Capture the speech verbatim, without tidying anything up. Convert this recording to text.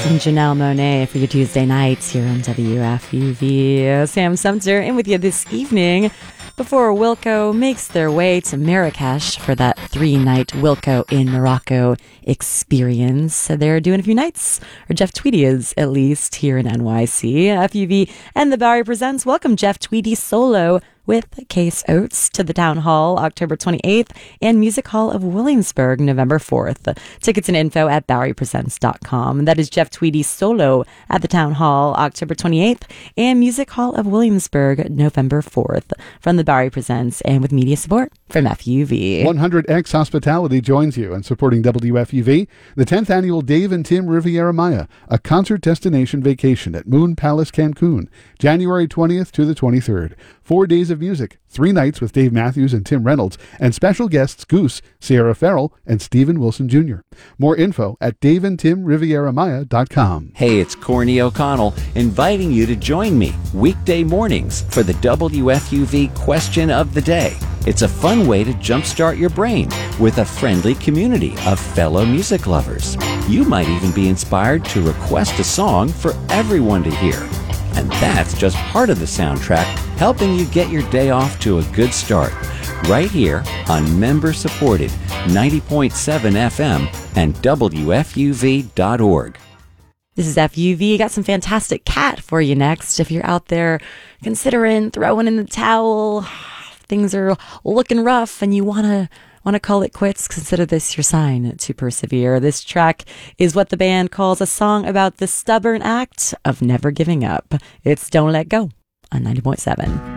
and Janelle Monáe for your Tuesday nights here on W F U V. Sam Sumter in with you this evening before Wilco makes their way to Marrakesh for that three-night Wilco in Morocco experience. So they're doing a few nights, or Jeff Tweedy is at least, here in N Y C. F U V and the Bowery Presents welcome Jeff Tweedy solo with Case Oates to the Town Hall October twenty-eighth and Music Hall of Williamsburg November fourth. Tickets and info at bowery presents dot com. That is Jeff Tweedy solo at the Town Hall October twenty-eighth and Music Hall of Williamsburg November fourth. From the Bowery Presents and with media support from F U V. one hundred X Hospitality joins you in supporting W F U V. The tenth annual Dave and Tim Riviera Maya, a concert destination vacation at Moon Palace Cancun, January twentieth to the twenty-third. Four days of music, three nights with Dave Matthews and Tim Reynolds, and special guests Goose, Sierra Farrell, and Stephen Wilson Junior More info at dave and tim riviera maya dot com. Hey, it's Corny O'Connell inviting you to join me weekday mornings for the W F U V Question of the Day. It's a fun way to jumpstart your brain with a friendly community of fellow music lovers. You might even be inspired to request a song for everyone to hear. And that's just part of the soundtrack, helping you get your day off to a good start. Right here on member-supported ninety point seven F M and W F U V dot org. This is F U V. Got some fantastic cat for you next. If you're out there considering throwing in the towel, things are looking rough and you want to want to call it quits, consider this your sign to persevere. This track is what the band calls a song about the stubborn act of never giving up. It's Don't Let Go on ninety point seven.